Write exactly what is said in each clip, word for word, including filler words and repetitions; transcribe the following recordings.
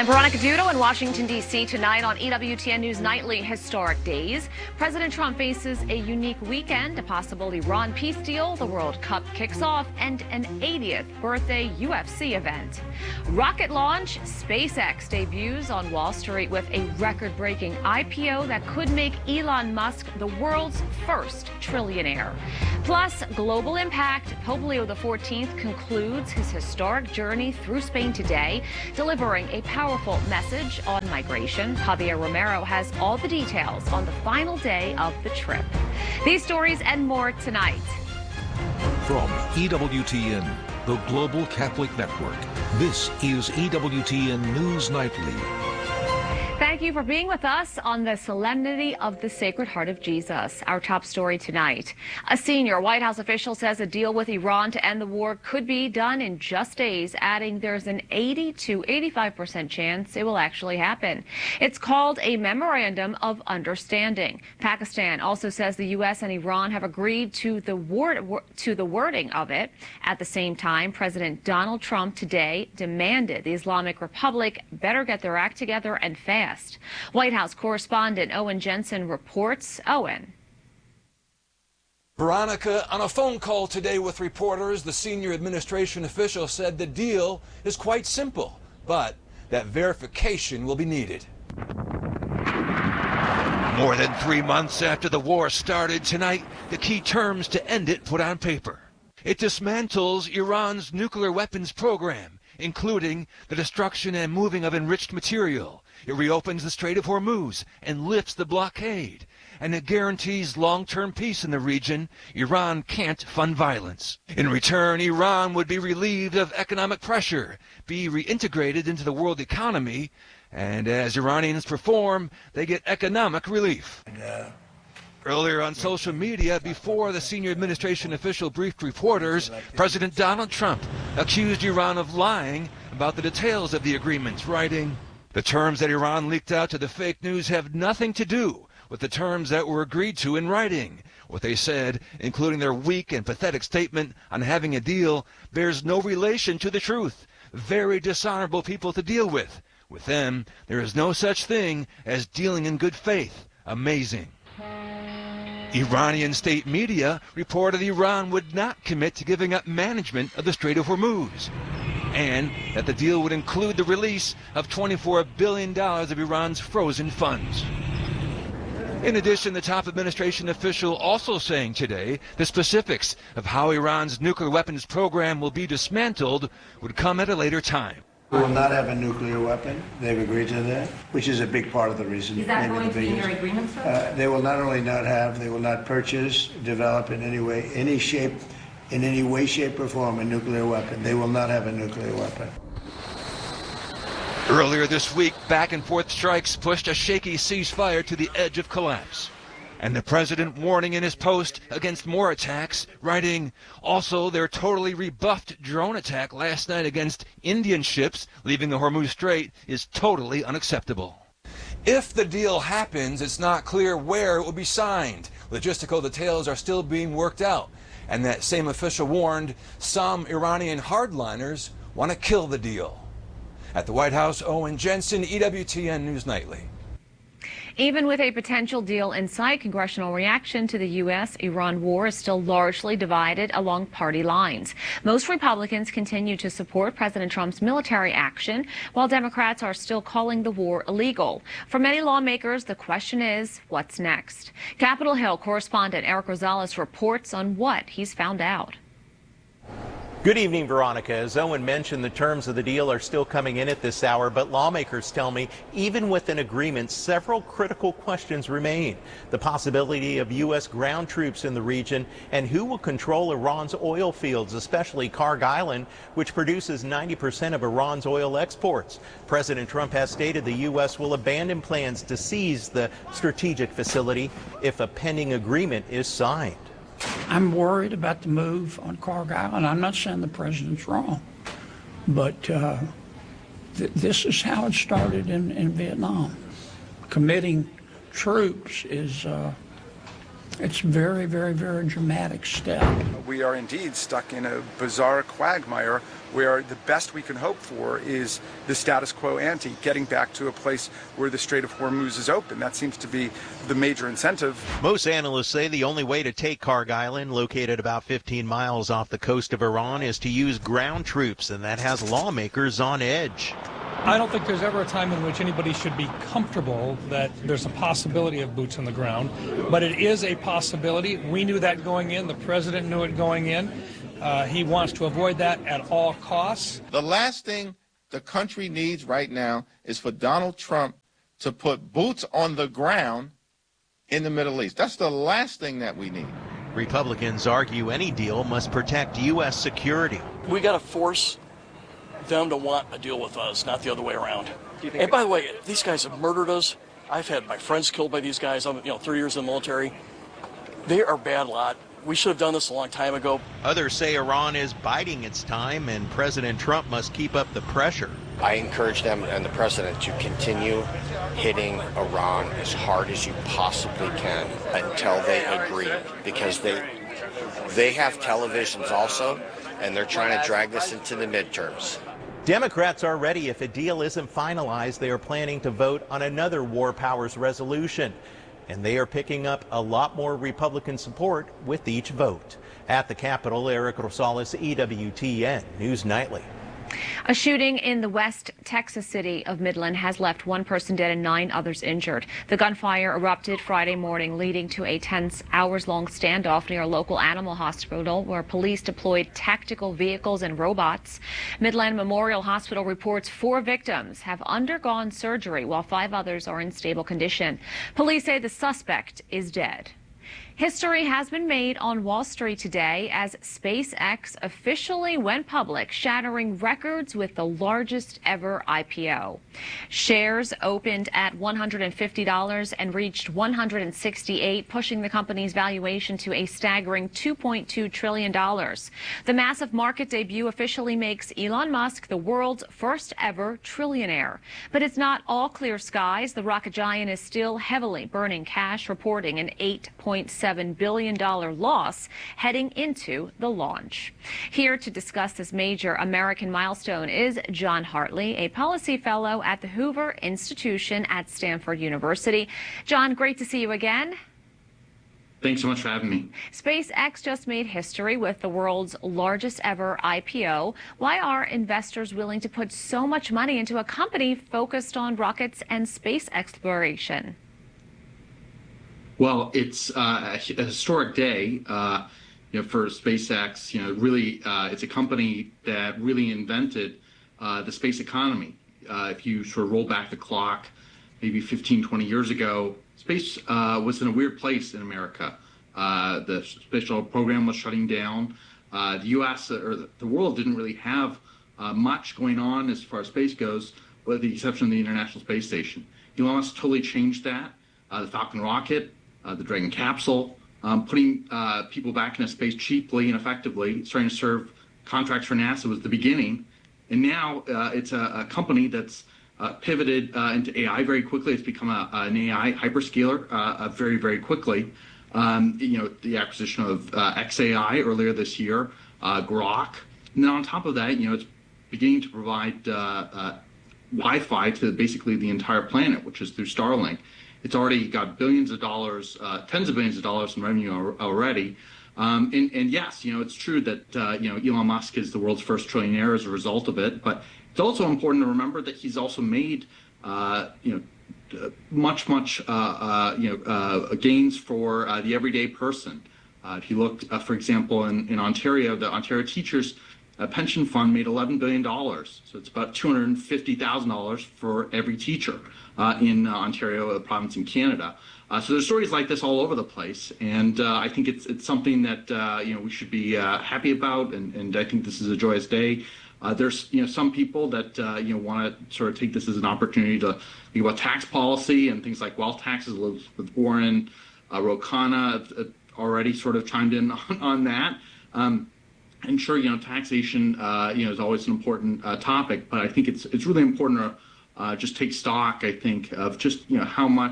I'm Veronica Dudo in Washington, D C Tonight on E W T N News Nightly, Historic Days. President Trump faces a unique weekend, a possible Iran peace deal, the World Cup kicks off, and an eightieth birthday U F C event. Rocket launch, SpaceX debuts on Wall Street with a record-breaking I P O that could make Elon Musk the world's first trillionaire. Plus, global impact, Pope Leo the fourteenth concludes his historic journey through Spain today, delivering a powerful message on migration. Javier Romero has all the details on the final day of the trip. These stories and more tonight. From E W T N, the Global Catholic Network, this is E W T N News Nightly. Thank you for being with us on the Solemnity of the Sacred Heart of Jesus. Our top story tonight. A senior White House official says a deal with Iran to end the war could be done in just days, adding there's an eighty to eighty-five percent chance it will actually happen. It's called a Memorandum of Understanding. Pakistan also says the U S and Iran have agreed to the, word, to the wording of it. At the same time, President Donald Trump today demanded the Islamic Republic better get their act together and fast. White House correspondent Owen Jensen reports. Owen. Veronica, on a phone call today with reporters, the senior administration official said the deal is quite simple, but that verification will be needed. More than three months after the war started tonight, the key terms to end it put on paper. It dismantles Iran's nuclear weapons program, including the destruction and moving of enriched material. It reopens the Strait of Hormuz and lifts the blockade. And it guarantees long-term peace in the region. Iran can't fund violence. In return, Iran would be relieved of economic pressure, be reintegrated into the world economy, and as Iranians perform, they get economic relief. Yeah. Earlier on social media, before the senior administration official briefed reporters, President Donald Trump accused Iran of lying about the details of the agreement, writing, "The terms that Iran leaked out to the fake news have nothing to do with the terms that were agreed to in writing. What they said, including their weak and pathetic statement on having a deal, bears no relation to the truth. Very dishonorable people to deal with. With them, there is no such thing as dealing in good faith. Amazing." Iranian state media reported Iran would not commit to giving up management of the Strait of Hormuz, and that the deal would include the release of twenty-four billion dollars of Iran's frozen funds. In addition, the top administration official also saying today the specifics of how Iran's nuclear weapons program will be dismantled would come at a later time. We will not have a nuclear weapon. They've agreed to that, which is a big part of the reason. Is that going to be in your agreement, sir? Uh, they will not only not have, they will not purchase, develop in any way, any shape, in any way, shape, or form a nuclear weapon. They will not have a nuclear weapon. Earlier this week, back-and-forth strikes pushed a shaky ceasefire to the edge of collapse. And the president warning in his post against more attacks, writing, also their totally rebuffed drone attack last night against Indian ships leaving the Hormuz Strait is totally unacceptable. If the deal happens, it's not clear where it will be signed. Logistical details are still being worked out. And that same official warned some Iranian hardliners want to kill the deal. At the White House, Owen Jensen, E W T N News Nightly. Even with a potential deal in sight, congressional reaction to the U S Iran war is still largely divided along party lines. Most Republicans continue to support President Trump's military action, while Democrats are still calling the war illegal. For many lawmakers, the question is, what's next? Capitol Hill correspondent Eric Rosales reports on what he's found out. Good evening, Veronica. As Owen mentioned, the terms of the deal are still coming in at this hour, but lawmakers tell me even with an agreement, several critical questions remain. The possibility of U S ground troops in the region and who will control Iran's oil fields, especially Karg Island, which produces ninety percent of Iran's oil exports. President Trump has stated the U S will abandon plans to seize the strategic facility if a pending agreement is signed. I'm worried about the move on Karg Island. I'm not saying the president's wrong, but uh, th this is how it started in, in Vietnam. Committing troops is uh, It's very, very, very dramatic step. We are indeed stuck in a bizarre quagmire where the best we can hope for is the status quo ante, getting back to a place where the Strait of Hormuz is open. That seems to be the major incentive. Most analysts say the only way to take Karg Island, located about fifteen miles off the coast of Iran, is to use ground troops, and that has lawmakers on edge. I don't think there's ever a time in which anybody should be comfortable that there's a possibility of boots on the ground, but it is a possibility. We knew that going in. The president knew it going in. Uh, he wants to avoid that at all costs. The last thing the country needs right now is for Donald Trump to put boots on the ground in the Middle East. That's the last thing that we need. Republicans argue any deal must protect U S security. We got to force them to want a deal with us, not the other way around. And by the way, these guys have murdered us. I've had my friends killed by these guys. I'm, you know, thirty years in the military. They are a bad lot. We should have done this a long time ago. Others say Iran is biding its time and President Trump must keep up the pressure. I encourage them and the president to continue hitting Iran as hard as you possibly can until they agree, because they they have televisions also, and they're trying to drag this into the midterms. Democrats are ready. If a deal isn't finalized, they are planning to vote on another war powers resolution. And they are picking up a lot more Republican support with each vote. At the Capitol, Eric Rosales, E W T N News Nightly. A shooting in the West Texas city of Midland has left one person dead and nine others injured. The gunfire erupted Friday morning, leading to a tense, hours-long standoff near a local animal hospital where police deployed tactical vehicles and robots. Midland Memorial Hospital reports four victims have undergone surgery while five others are in stable condition. Police say the suspect is dead. History has been made on Wall Street today as SpaceX officially went public, shattering records with the largest ever I P O. Shares opened at one hundred fifty dollars and reached one hundred sixty-eight dollars, pushing the company's valuation to a staggering two point two trillion dollars. The massive market debut officially makes Elon Musk the world's first ever trillionaire. But it's not all clear skies. The rocket giant is still heavily burning cash, reporting an eight point seven billion dollars loss heading into the launch. Here to discuss this major American milestone is John Hartley, a policy fellow at the Hoover Institution at Stanford University. John, great to see you again. Thanks so much for having me. SpaceX just made history with the world's largest ever I P O. Why are investors willing to put so much money into a company focused on rockets and space exploration? Well, it's uh, a historic day, uh, you know, for SpaceX. You know, really, uh, it's a company that really invented uh, the space economy. Uh, if you sort of roll back the clock, maybe fifteen, twenty years ago, space uh, was in a weird place in America. Uh, the space shuttle program was shutting down. Uh, the U S or the world didn't really have uh, much going on as far as space goes, with the exception of the International Space Station. Elon Musk totally changed that. Uh, the Falcon rocket, Uh, the Dragon capsule, um, putting uh, people back into space cheaply and effectively, starting to serve contracts for NASA was the beginning. And now uh, it's a, a company that's uh, pivoted uh, into A I very quickly. It's become a, an A I hyperscaler uh, uh, very, very quickly. Um, you know, the acquisition of uh, X A I earlier this year, uh, Grok. And then on top of that, you know, it's beginning to provide uh, uh, Wi-Fi to basically the entire planet, which is through Starlink. It's already got billions of dollars, uh, tens of billions of dollars in revenue already. Um, and, and yes, you know, it's true that, uh, you know, Elon Musk is the world's first trillionaire as a result of it. But it's also important to remember that he's also made, uh, you know, much, much, uh, uh, you know, uh, gains for uh, the everyday person. Uh, if you look, uh, for example, in, in Ontario, the Ontario Teachers uh, Pension Fund made eleven billion dollars. So it's about two hundred fifty thousand dollars for every teacher. Uh, in uh, Ontario, a province in Canada. Uh, so there's stories like this all over the place, and uh, I think it's it's something that uh, you know we should be uh, happy about, and, and I think this is a joyous day. Uh, there's you know some people that uh, you know want to sort of take this as an opportunity to think about tax policy and things like wealth taxes. With Warren, uh, Ro Khanna already sort of chimed in on, on that. Um, and sure, you know taxation uh, you know is always an important uh, topic, but I think it's it's really important to Uh, just take stock, I think, of just you know how much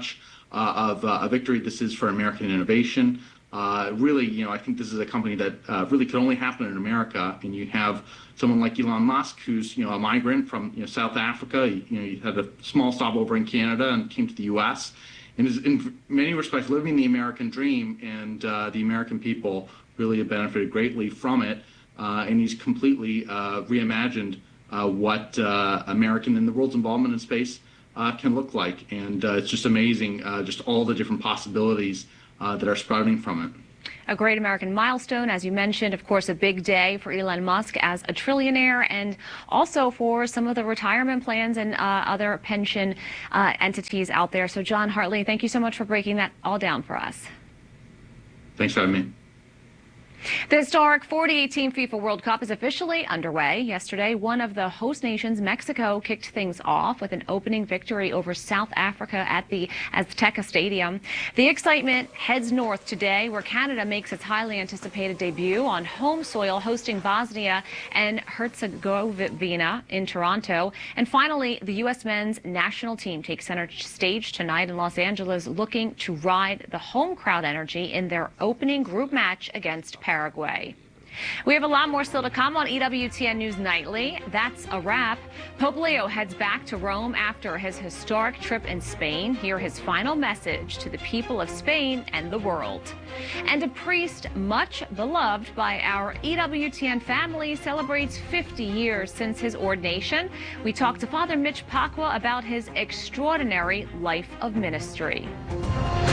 uh, of uh, a victory this is for American innovation. Uh, really, you know, I think this is a company that uh, really could only happen in America. And you have someone like Elon Musk, who's, you know, a migrant from, you know, South Africa. You, you know, he had a small stop over in Canada and came to the U S and is in many respects living the American dream. And uh, the American people really have benefited greatly from it. Uh, and he's completely uh, reimagined uh, what uh, American and the world's involvement in space uh, can look like. And uh, it's just amazing, uh, just all the different possibilities Uh, that are sprouting from it. A great American milestone, as you mentioned, of course, a big day for Elon Musk as a trillionaire, and also for some of the retirement plans and uh, other pension uh, entities out there. So, John Hartley, thank you so much for breaking that all down for us. Thanks for having me. The historic twenty eighteen FIFA World Cup is officially underway. Yesterday, one of the host nations, Mexico, kicked things off with an opening victory over South Africa at the Azteca Stadium. The excitement heads north today, where Canada makes its highly anticipated debut on home soil, hosting Bosnia and Herzegovina in Toronto. And finally, the U S men's national team takes center stage tonight in Los Angeles, looking to ride the home crowd energy in their opening group match against Paraguay. We have a lot more still to come on E W T N News Nightly. That's a wrap. Pope Leo heads back to Rome after his historic trip in Spain. Hear his final message to the people of Spain and the world. And a priest much beloved by our E W T N family celebrates fifty years since his ordination. We talked to Father Mitch Pacwa about his extraordinary life of ministry.